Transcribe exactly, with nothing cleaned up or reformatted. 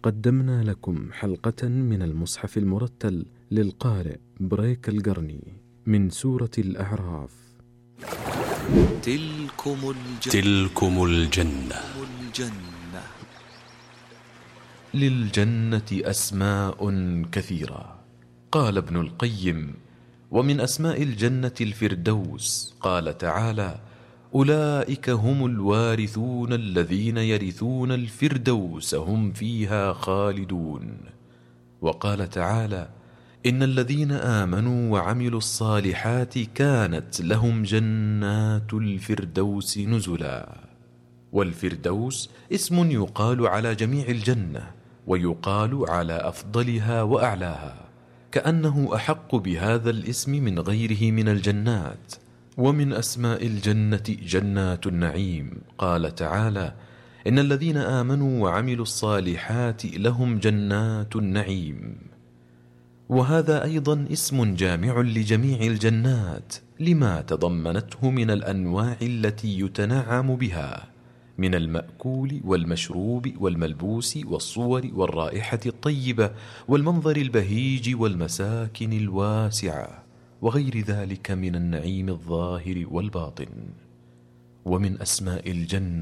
قدمنا لكم حلقة من المصحف المرتل للقارئ بريك القرني من سورة الأعراف. تلكم الجنة, تلكم الجنة. الجنة للجنة أسماء كثيرة. قال ابن القيم: ومن أسماء الجنة الفردوس. قال تعالى: أولئك هم الوارثون الذين يرثون الفردوس هم فيها خالدون. وقال تعالى: إن الذين آمنوا وعملوا الصالحات كانت لهم جنات الفردوس نزلا. والفردوس اسم يقال على جميع الجنة، ويقال على أفضلها وأعلاها، كأنه أحق بهذا الاسم من غيره من الجنات. ومن أسماء الجنة جنات النعيم. قال تعالى: إن الذين آمنوا وعملوا الصالحات لهم جنات النعيم. وهذا أيضا اسم جامع لجميع الجنات لما تضمنته من الأنواع التي يتنعم بها من المأكول والمشروب والملبوس والصور والرائحة الطيبة والمنظر البهيج والمساكن الواسعة وغير ذلك من النعيم الظاهر والباطن. ومن أسماء الجنة